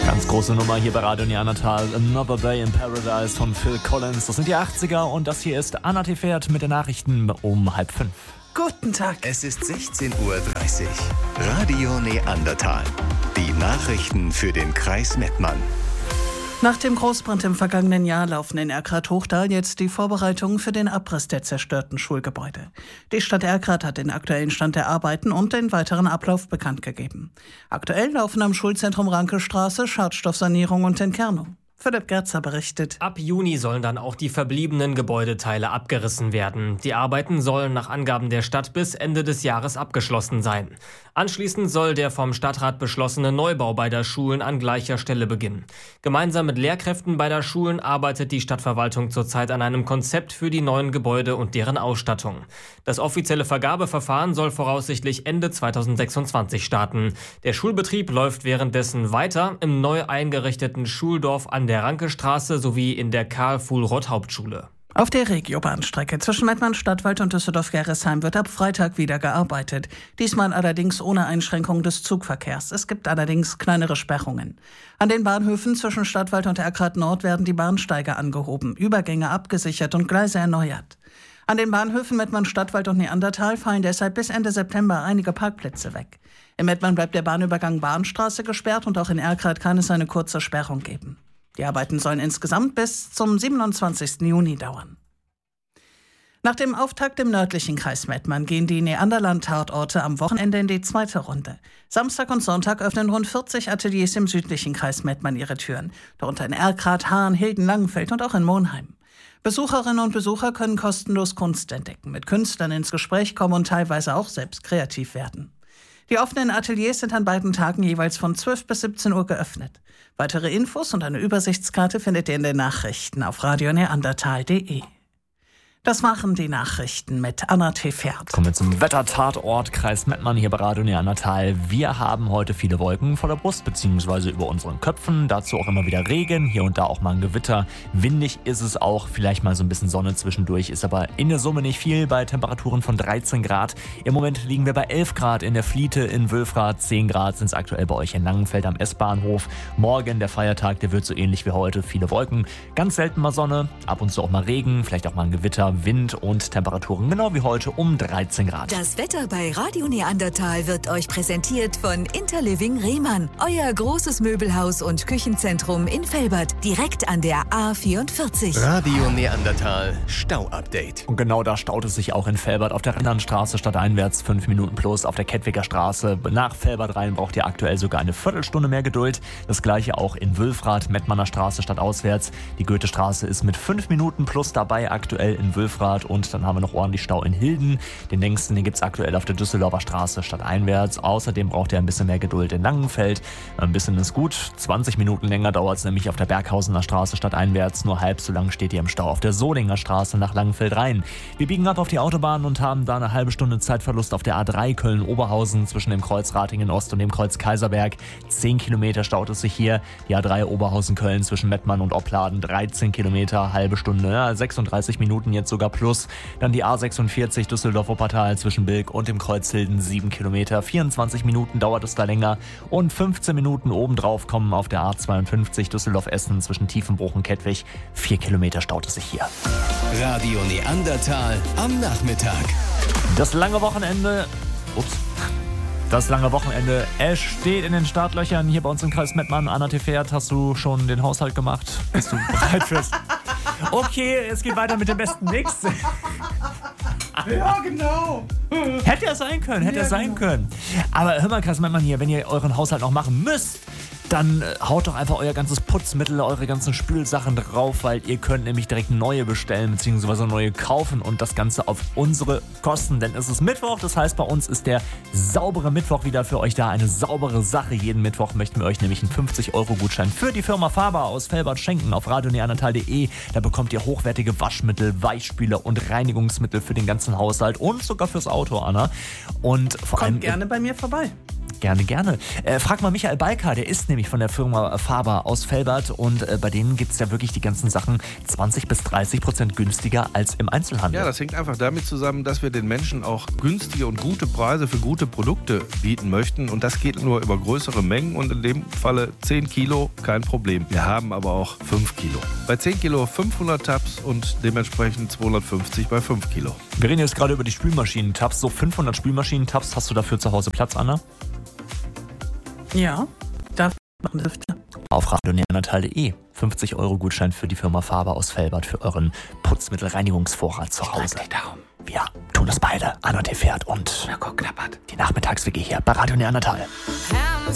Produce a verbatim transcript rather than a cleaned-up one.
Ganz große Nummer hier bei Radio Neandertal. Another Day in Paradise von Phil Collins. Das sind die achtziger und das hier ist Anna T. Pferd mit den Nachrichten um halb fünf. Guten Tag. Es ist sechzehn Uhr dreißig. Radio Neandertal. Die Nachrichten für den Kreis Mettmann. Nach dem Großbrand im vergangenen Jahr laufen in Erkrath-Hochdal jetzt die Vorbereitungen für den Abriss der zerstörten Schulgebäude. Die Stadt Erkrath hat den aktuellen Stand der Arbeiten und den weiteren Ablauf bekannt gegeben. Aktuell laufen am Schulzentrum Rankestraße Schadstoffsanierung und Entkernung. Philipp Gerzer berichtet. Ab Juni sollen dann auch die verbliebenen Gebäudeteile abgerissen werden. Die Arbeiten sollen nach Angaben der Stadt bis Ende des Jahres abgeschlossen sein. Anschließend soll der vom Stadtrat beschlossene Neubau beider Schulen an gleicher Stelle beginnen. Gemeinsam mit Lehrkräften beider Schulen arbeitet die Stadtverwaltung zurzeit an einem Konzept für die neuen Gebäude und deren Ausstattung. Das offizielle Vergabeverfahren soll voraussichtlich Ende zweitausendsechsundzwanzig starten. Der Schulbetrieb läuft währenddessen weiter im neu eingerichteten Schuldorf an der Rankestraße sowie in der Karl-Fuhl-Rott-Hauptschule. Auf der Regiobahnstrecke zwischen Mettmann-Stadtwald und Düsseldorf-Gerresheim wird ab Freitag wieder gearbeitet. Diesmal allerdings ohne Einschränkung des Zugverkehrs. Es gibt allerdings kleinere Sperrungen. An den Bahnhöfen zwischen Stadtwald und Erkrath Nord werden die Bahnsteige angehoben, Übergänge abgesichert und Gleise erneuert. An den Bahnhöfen Mettmann-Stadtwald und Neandertal fallen deshalb bis Ende September einige Parkplätze weg. In Mettmann bleibt der Bahnübergang Bahnstraße gesperrt und auch in Erkrath kann es eine kurze Sperrung geben. Die Arbeiten sollen insgesamt bis zum siebenundzwanzigsten Juni dauern. Nach dem Auftakt im nördlichen Kreis Mettmann gehen die Neanderland-Tatorte am Wochenende in die zweite Runde. Samstag und Sonntag öffnen rund vierzig Ateliers im südlichen Kreis Mettmann ihre Türen, darunter in Erkrath, Hahn, Hilden, Langenfeld und auch in Monheim. Besucherinnen und Besucher können kostenlos Kunst entdecken, mit Künstlern ins Gespräch kommen und teilweise auch selbst kreativ werden. Die offenen Ateliers sind an beiden Tagen jeweils von zwölf bis siebzehn Uhr geöffnet. Weitere Infos und eine Übersichtskarte findet ihr in den Nachrichten auf radio neandertal punkt de. Das waren die Nachrichten mit Anna T. Pferd. Kommen wir zum Wettertatort Kreis Mettmann hier bei Radio Neandertal. Wir haben heute viele Wolken vor der Brust bzw. über unseren Köpfen. Dazu auch immer wieder Regen, hier und da auch mal ein Gewitter. Windig ist es auch, vielleicht mal so ein bisschen Sonne zwischendurch, ist aber in der Summe nicht viel bei Temperaturen von dreizehn Grad. Im Moment liegen wir bei elf Grad in der Fliete, in Wülfrath, zehn Grad sind es aktuell bei euch in Langenfeld am S-Bahnhof. Morgen der Feiertag, der wird so ähnlich wie heute, viele Wolken. Ganz selten mal Sonne, ab und zu auch mal Regen, vielleicht auch mal ein Gewitter. Wind und Temperaturen genau wie heute um dreizehn Grad. Das Wetter bei Radio Neandertal wird euch präsentiert von Interliving Rehmann. Euer großes Möbelhaus und Küchenzentrum in Velbert, direkt an der A vierundvierzig. Radio Neandertal Stau-Update. Und genau da staut es sich auch in Velbert auf der Rheinlandstraße stadteinwärts fünf Minuten plus. Auf der Kettwiger Straße nach Velbert rein braucht ihr aktuell sogar eine Viertelstunde mehr Geduld. Das gleiche auch in Wülfrath, Mettmanner Straße stadtauswärts. Die Goethestraße ist mit fünf Minuten plus dabei aktuell in Wülfrath. Und dann haben wir noch ordentlich Stau in Hilden. Den längsten, den gibt es aktuell auf der Düsseldorfer Straße stadteinwärts. Außerdem braucht ihr ein bisschen mehr Geduld in Langenfeld. Ein bisschen ist gut. zwanzig Minuten länger dauert es nämlich auf der Berghausener Straße stadteinwärts. Nur halb so lang steht ihr im Stau auf der Solinger Straße nach Langenfeld rein. Wir biegen ab auf die Autobahn und haben da eine halbe Stunde Zeitverlust auf der A drei Köln-Oberhausen zwischen dem Kreuz Ratingen-Ost und dem Kreuz Kaiserberg. zehn Kilometer staut es sich hier. Die A drei Oberhausen-Köln zwischen Mettmann und Opladen. dreizehn Kilometer, halbe Stunde, ja, sechsunddreißig Minuten jetzt sogar plus. Dann die A sechsundvierzig Düsseldorf-Wuppertal zwischen Bilk und dem Kreuz Hilden, sieben Kilometer. vierundzwanzig Minuten dauert es da länger. Und fünfzehn Minuten obendrauf kommen auf der A zweiundfünfzig Düsseldorf-Essen zwischen Tiefenbruch und Kettwig. vier Kilometer staut es sich hier. Radio Neandertal am Nachmittag. Das lange Wochenende... Ups. Das lange Wochenende, es steht in den Startlöchern hier bei uns im Kreis Mettmann. Anna T. Pferd, hast du schon den Haushalt gemacht? Bist du bereit fürs... Okay, es geht weiter mit dem besten Mix. Ja, genau. Hätte ja sein können, hätte ja, sein genau. können. Aber hör mal, Kreis Mettmann hier, wenn ihr euren Haushalt noch machen müsst, dann äh, haut doch einfach euer ganzes Putzmittel, eure ganzen Spülsachen drauf, weil ihr könnt nämlich direkt neue bestellen bzw. neue kaufen und das Ganze auf unsere Kosten. Denn es ist Mittwoch, das heißt bei uns ist der saubere Mittwoch wieder für euch da. Eine saubere Sache. Jeden Mittwoch möchten wir euch nämlich einen fünfzig Euro Gutschein für die Firma Faber aus Velbert schenken auf radio neandertal punkt de. Da bekommt ihr hochwertige Waschmittel, Weichspüler und Reinigungsmittel für den ganzen Haushalt und sogar fürs Auto, Anna. Und vor Kommt allem gerne bei mir vorbei. gerne, gerne. Äh, frag mal Michael Balka, der ist nämlich von der Firma Faber aus Velbert und äh, bei denen gibt es ja wirklich die ganzen Sachen zwanzig bis dreißig Prozent günstiger als im Einzelhandel. Ja, das hängt einfach damit zusammen, dass wir den Menschen auch günstige und gute Preise für gute Produkte bieten möchten und das geht nur über größere Mengen und in dem Falle zehn Kilo, kein Problem. Wir haben aber auch fünf Kilo. Bei zehn Kilo fünfhundert Tabs und dementsprechend zweihundertfünfzig bei fünf Kilo. Wir reden jetzt gerade über die Spülmaschinen-Tabs. So fünfhundert Spülmaschinen-Tabs, hast du dafür zu Hause Platz, Anna? Ja, darf ich machen dürfte. Auf radioneandertal punkt de. fünfzig Euro Gutschein für die Firma Faber aus Velbert für euren Putzmittelreinigungsvorrat zu Hause. Wir tun es beide. Anna T. Pferd und die Nachmittags-W G hier bei Radio Neandertal.